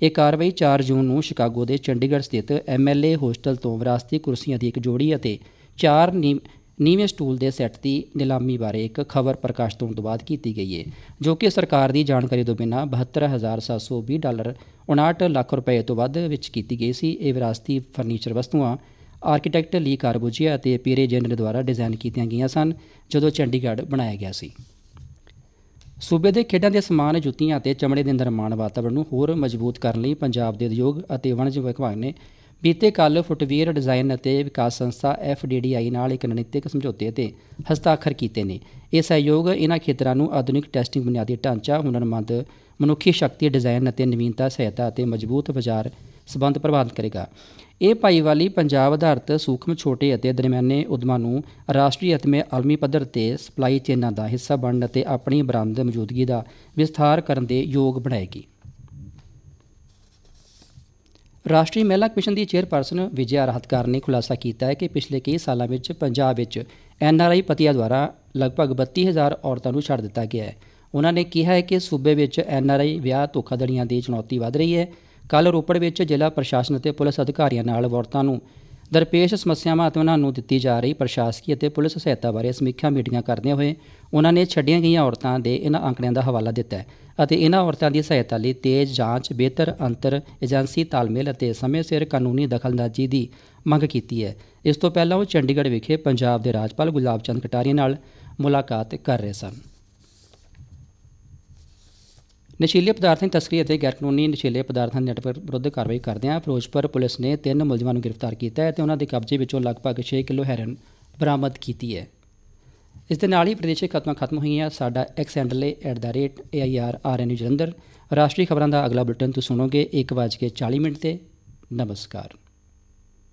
ਇਹ ਕਾਰਵਾਈ 4 ਜੂਨ ਨੂੰ ਸ਼ਿਕਾਗੋ ਦੇ ਚੰਡੀਗੜ੍ਹ ਸਥਿਤ MLA ਹੋਸਟਲ ਤੋਂ ਵਿਰਾਸਤੀ ਕੁਰਸੀਆਂ ਦੀ ਇੱਕ ਜੋੜੀ ਅਤੇ 4 ਨੀਵੇਂ ਸਟੂਲ ਦੇ ਸੈੱਟ ਦੀ ਨਿਲਾਮੀ ਬਾਰੇ ਇੱਕ ਖਬਰ ਪ੍ਰਕਾਸ਼ਿਤ ਹੋਣ ਤੋਂ ਬਾਅਦ ਕੀਤੀ ਗਈ ਹੈ, ਜੋ ਕਿ ਸਰਕਾਰ ਦੀ ਜਾਣਕਾਰੀ ਤੋਂ ਬਿਨਾਂ $72,720 59 ਲੱਖ ਰੁਪਏ ਤੋਂ ਵੱਧ ਵਿੱਚ ਕੀਤੀ ਗਈ ਸੀ। ਇਹ ਵਿਰਾਸਤੀ ਫਰਨੀਚਰ ਵਸਤੂਆਂ ਆਰਕੀਟੈਕਟ ਲੀ ਕਾਰਬੂਜੀਆ ਅਤੇ ਪੀਰੇ ਜੇਨਰ ਦੁਆਰਾ ਡਿਜ਼ਾਈਨ ਕੀਤੀਆਂ ਗਈਆਂ ਸਨ ਜਦੋਂ ਚੰਡੀਗੜ੍ਹ ਬਣਾਇਆ ਗਿਆ ਸੀ। ਸੂਬੇ ਦੇ ਖੇਡਾਂ ਦੇ ਸਮਾਨ, ਜੁੱਤੀਆਂ ਅਤੇ ਚਮੜੇ ਦੇ ਨਿਰਮਾਣ ਵਾਤਾਵਰਣ ਨੂੰ ਹੋਰ ਮਜ਼ਬੂਤ ਕਰਨ ਲਈ ਪੰਜਾਬ ਦੇ ਉਦਯੋਗ ਅਤੇ ਵਣਜ ਵਿਭਾਗ ਨੇ ਬੀਤੇ ਕੱਲ੍ਹ ਫੁੱਟਵੀਅਰ ਡਿਜ਼ਾਈਨ ਅਤੇ ਵਿਕਾਸ ਸੰਸਥਾ FDDI ਨਾਲ ਇੱਕ ਰਣਨੀਤਿਕ ਸਮਝੌਤੇ ਤੇ ਹਸਤਾਖਰ ਕੀਤੇ ਨੇ। ਇਹ ਸਹਿਯੋਗ ਇਹਨਾਂ ਖੇਤਰਾਂ ਨੂੰ ਆਧੁਨਿਕ ਟੈਸਟਿੰਗ, ਬੁਨਿਆਦੀ ਢਾਂਚਾ, ਹੁਨਰਮੰਦ ਮਨੁੱਖੀ ਸ਼ਕਤੀ, ਡਿਜ਼ਾਈਨ ਅਤੇ ਨਵੀਨਤਾ, ਸਹਾਇਤਾ ਅਤੇ ਮਜ਼ਬੂਤ ਬਾਜ਼ਾਰ ਸੰਬੰਧ ਪ੍ਰਭਾਵਿਤ ਕਰੇਗਾ। ਇਹ ਭਾਈਵਾਲੀ ਪੰਜਾਬ ਆਧਾਰਿਤ ਸੂਖਮ, ਛੋਟੇ ਅਤੇ ਦਰਮਿਆਨੇ ਉਦਮਾਂ ਨੂੰ ਰਾਸ਼ਟਰੀ ਅਤੇ ਆਲਮੀ ਪੱਧਰ 'ਤੇ ਸਪਲਾਈ ਚੇਨਾਂ ਦਾ ਹਿੱਸਾ ਬਣਨ ਅਤੇ ਆਪਣੀ ਬਰਾਮਦ ਮੌਜੂਦਗੀ ਦਾ ਵਿਸਥਾਰ ਕਰਨ ਦੇ ਯੋਗ ਬਣਾਏਗੀ। ਰਾਸ਼ਟਰੀ ਮਹਿਲਾ ਕਮਿਸ਼ਨ ਦੀ ਚੇਅਰਪਰਸਨ ਵਿਜਯਾ ਰਾਹਤਕਾਰ ਨੇ ਖੁਲਾਸਾ ਕੀਤਾ ਹੈ ਕਿ ਪਿਛਲੇ ਕਈ ਸਾਲਾਂ ਵਿੱਚ ਪੰਜਾਬ ਵਿੱਚ NRI ਪਤੀਆਂ ਦੁਆਰਾ ਲਗਭਗ 32,000 ਔਰਤਾਂ ਨੂੰ ਛੱਡ ਦਿੱਤਾ ਗਿਆ ਹੈ। ਉਹਨਾਂ ਨੇ ਕਿਹਾ ਹੈ ਕਿ ਸੂਬੇ ਵਿੱਚ NRI ਵਿਆਹ ਧੋਖਾਧੜੀਆਂ ਦੀ ਚੁਣੌਤੀ ਵੱਧ ਰਹੀ ਹੈ। ਕੱਲ੍ਹ ਰੋਪੜ ਵਿੱਚ ਜ਼ਿਲ੍ਹਾ ਪ੍ਰਸ਼ਾਸਨ ਅਤੇ ਪੁਲਿਸ ਅਧਿਕਾਰੀਆਂ ਨਾਲ ਔਰਤਾਂ ਨੂੰ ਦਰਪੇਸ਼ ਸਮੱਸਿਆਵਾਂ ਅਤੇ ਉਹਨਾਂ ਨੂੰ ਦਿੱਤੀ ਜਾ ਰਹੀ ਪ੍ਰਸ਼ਾਸਕੀ ਅਤੇ ਪੁਲਿਸ ਸਹਾਇਤਾ ਬਾਰੇ ਸਮੀਖਿਆ ਮੀਟਿੰਗਾਂ ਕਰਦਿਆਂ ਹੋਏ ਉਹਨਾਂ ਨੇ ਛੱਡੀਆਂ ਗਈਆਂ ਔਰਤਾਂ ਦੇ ਇਹਨਾਂ ਅੰਕੜਿਆਂ ਦਾ ਹਵਾਲਾ ਦਿੱਤਾ ਹੈ ਅਤੇ ਇਹਨਾਂ ਔਰਤਾਂ ਦੀ ਸਹਾਇਤਾ ਲਈ ਤੇਜ਼ ਜਾਂਚ, ਬਿਹਤਰ ਅੰਤਰ ਏਜੰਸੀ ਤਾਲਮੇਲ ਅਤੇ ਸਮੇਂ ਸਿਰ ਕਾਨੂੰਨੀ ਦਖਲਅੰਦਾਜ਼ੀ ਦੀ ਮੰਗ ਕੀਤੀ ਹੈ। ਇਸ ਤੋਂ ਪਹਿਲਾਂ ਉਹ ਚੰਡੀਗੜ੍ਹ ਵਿਖੇ ਪੰਜਾਬ ਦੇ ਰਾਜਪਾਲ ਗੁਲਾਬ ਚੰਦ ਕਟਾਰੀਆ ਨਾਲ ਮੁਲਾਕਾਤ ਕਰ ਰਹੇ ਸਨ। ਨਸ਼ੀਲੇ ਪਦਾਰਥਾਂ ਦੀ ਤਸਕਰੀ ਅਤੇ ਗੈਰਕਾਨੂੰਨੀ ਨਸ਼ੀਲੇ ਪਦਾਰਥਾਂ ਦੇ ਨੈਟਵਰਕ ਵਿਰੁੱਧ ਕਾਰਵਾਈ ਕਰਦਿਆਂ ਫਿਰੋਜ਼ਪੁਰ ਪੁਲਿਸ ਨੇ 3 ਮੁਲਜ਼ਮਾਂ ਨੂੰ ਗ੍ਰਿਫਤਾਰ ਕੀਤਾ ਹੈ ਅਤੇ ਉਹਨਾਂ ਦੇ ਕਬਜ਼ੇ ਵਿੱਚੋਂ ਲਗਭਗ 6 ਕਿਲੋ ਹੈਰੋਇਨ ਬਰਾਮਦ ਕੀਤੀ ਹੈ। ਇਸ ਦੇ ਨਾਲ ਹੀ ਪ੍ਰਦੇਸ਼ਿਕ ਖਤਮ ਹੋਈਆਂ। ਸਾਡਾ X ਹੈਂਡਲ ਹੈ @AIRRNU ਜਲੰਧਰ। ਰਾਸ਼ਟਰੀ ਖਬਰਾਂ ਦਾ ਅਗਲਾ ਬੁਲੇਟਿਨ ਤੁਸੀਂ ਸੁਣੋਗੇ 1:40 ਤੇ। ਨਮਸਕਾਰ।